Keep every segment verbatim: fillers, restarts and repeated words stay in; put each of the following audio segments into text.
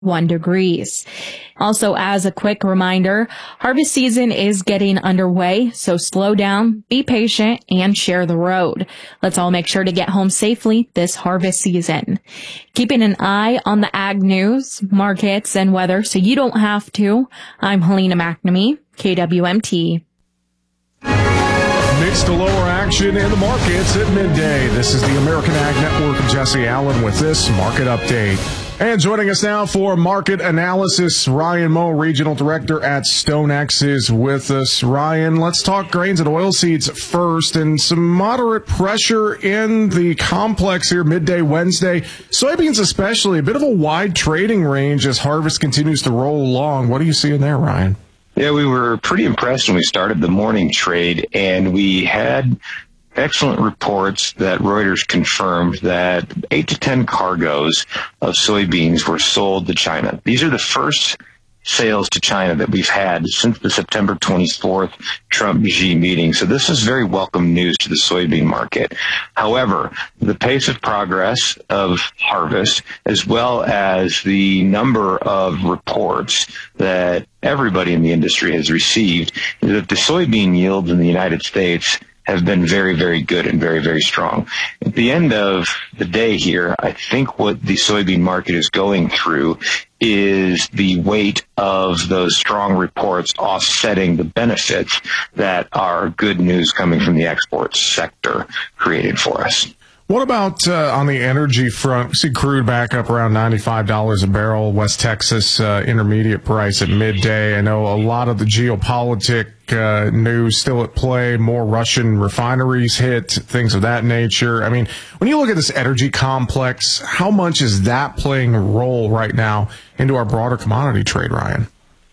one degrees. Also, as a quick reminder, harvest season is getting underway, so slow down, be patient, and share the road. Let's all make sure to get home safely this harvest season. Keeping an eye on the ag news, markets, and weather so you don't have to. I'm Helena McNamee, K W M T. Mixed to lower action in the markets at midday. This is the American Ag Network. Jesse Allen with this market update. And joining us now for market analysis, Ryan Moe, Regional Director at StoneX, is with us. Ryan, let's talk grains and oilseeds first, and some moderate pressure in the complex here midday Wednesday. Soybeans especially, a bit of a wide trading range as harvest continues to roll along. What are you seeing there, Ryan? Yeah, we were pretty impressed when we started the morning trade, and we had excellent reports that Reuters confirmed that eight to ten cargoes of soybeans were sold to China. These are the first sales to China that we've had since the September twenty-fourth Trump-Xi meeting. So this is very welcome news to the soybean market. However, the pace of progress of harvest, as well as the number of reports that everybody in the industry has received, is that the soybean yields in the United States have been very, very good and very, very strong. At the end of the day here, I think what the soybean market is going through is the weight of those strong reports offsetting the benefits that are good news coming from the export sector created for us. What about uh, on the energy front? We see crude back up around ninety-five dollars a barrel, West Texas uh, intermediate price at midday. I know a lot of the geopolitic uh, news still at play, more Russian refineries hit, things of that nature. I mean, when you look at this energy complex, how much is that playing a role right now into our broader commodity trade, Ryan?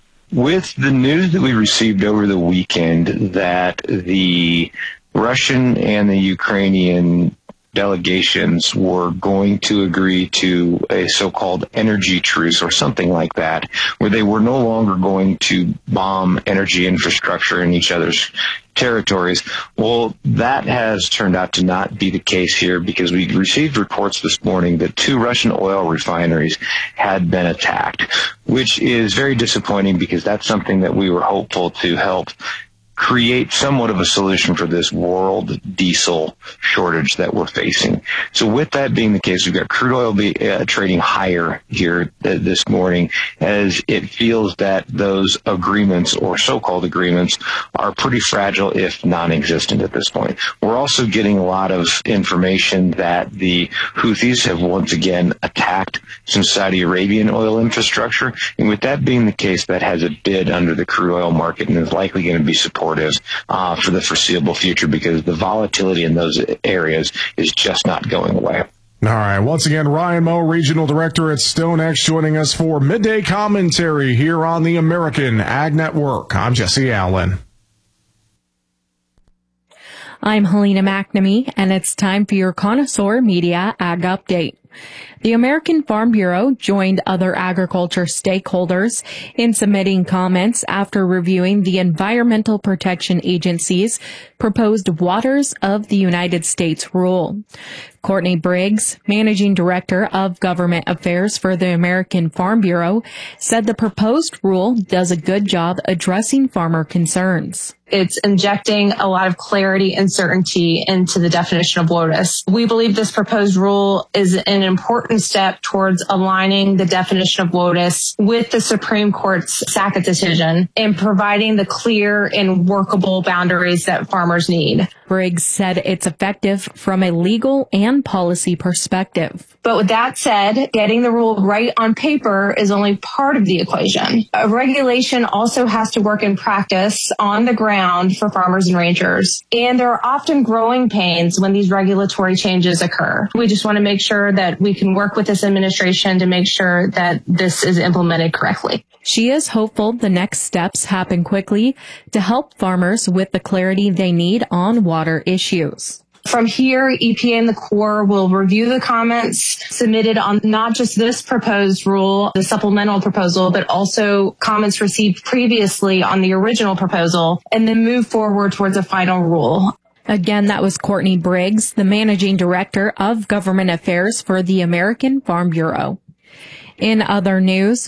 With the news that we received over the weekend that the Russian and the Ukrainian delegations were going to agree to a so-called energy truce or something like that, where they were no longer going to bomb energy infrastructure in each other's territories. Well, that has turned out to not be the case here, because we received reports this morning that two Russian oil refineries had been attacked, which is very disappointing because that's something that we were hopeful to help create somewhat of a solution for this world diesel shortage that we're facing. So with that being the case, we've got crude oil be, uh, trading higher here th- this morning, as it feels that those agreements, or so-called agreements, are pretty fragile, if non-existent at this point. We're also getting a lot of information that the Houthis have once again attacked some Saudi Arabian oil infrastructure. And with that being the case, that has a bid under the crude oil market and is likely going to be supported Uh, for the foreseeable future, because the volatility in those areas is just not going away. All right. Once again, Ryan Moe, Regional Director at StoneX, joining us for midday commentary here on the American Ag Network. I'm Jesse Allen. I'm Helena McNamee, and it's time for your Connoisseur Media Ag Update. The American Farm Bureau joined other agriculture stakeholders in submitting comments after reviewing the Environmental Protection Agency's proposed Waters of the United States rule. Courtney Briggs, Managing Director of Government Affairs for the American Farm Bureau, said the proposed rule does a good job addressing farmer concerns. It's injecting a lot of clarity and certainty into the definition of WOTUS. We believe this proposed rule is an important step towards aligning the definition of WOTUS with the Supreme Court's Sackett decision and providing the clear and workable boundaries that farmers need. Briggs said it's effective from a legal and policy perspective. But with that said, getting the rule right on paper is only part of the equation. A regulation also has to work in practice on the ground for farmers and ranchers. And there are often growing pains when these regulatory changes occur. We just want to make sure that we can work with this administration to make sure that this is implemented correctly. She is hopeful the next steps happen quickly to help farmers with the clarity they need on water issues. From here, E P A and the Corps will review the comments submitted on not just this proposed rule, the supplemental proposal, but also comments received previously on the original proposal, and then move forward towards a final rule. Again, that was Courtney Briggs, the Managing Director of Government Affairs for the American Farm Bureau. In other news,